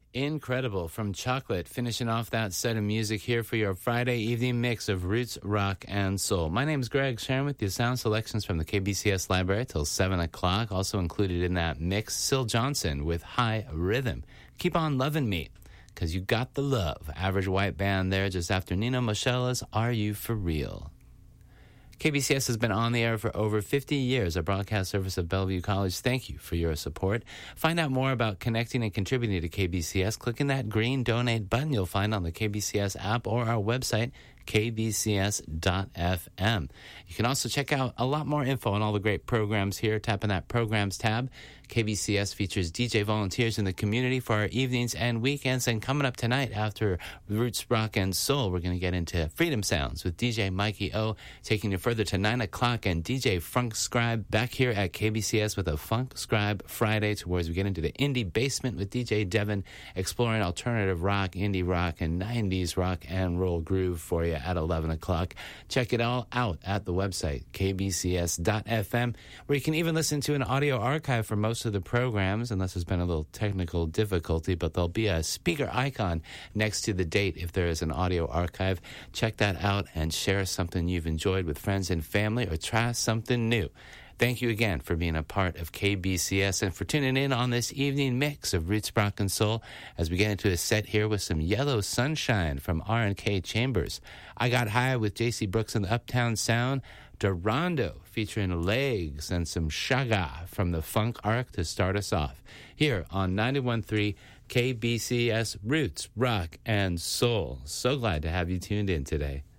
Incredible from Chocolate, finishing off that set of music here for your Friday evening mix of roots, rock, and soul. My name's Greg, sharing with you sound selections from the KBCS library till 7 o'clock. Also included in that mix, Syl Johnson with High Rhythm. Keep on loving me, because you got the love. Average White Band there just after Nina Moschella's Are You For Real? KBCS has been on the air for over 50 years, a broadcast service of Bellevue College. Thank you for your support. Find out more about connecting and contributing to KBCS. Click on that green donate button you'll find on the KBCS app or our website, kbcs.fm. You can also check out a lot more info on all the great programs here. Tap on that Programs tab. KBCS features DJ volunteers in the community for our evenings and weekends. And coming up tonight after Roots, Rock, and Soul, we're going to get into Freedom Sounds with DJ Mikey O, taking you further to 9 o'clock, and DJ Funk Scribe back here at KBCS with a Funk Scribe Friday, towards we get into the Indie Basement with DJ Devin, exploring alternative rock, indie rock, and 90s rock and roll groove for you at 11 o'clock. Check it all out at the website, kbcs.fm, where you can even listen to an audio archive for most of the programs, unless there's been a little technical difficulty, but there'll be a speaker icon next to the date if there is an audio archive. Check that out and share something you've enjoyed with friends and family, or try something new. Thank you again for being a part of KBCS and for tuning in on this evening mix of Roots, Rock, and Soul as we get into a set here with some Yellow Sunshine from R&K Chambers. I Got High with J.C. Brooks and the Uptown Sound. Durando featuring Legs, and some Shaga from the Funk Arc to start us off here on 91.3 KBCS Roots, Rock, and Soul. So glad to have you tuned in today.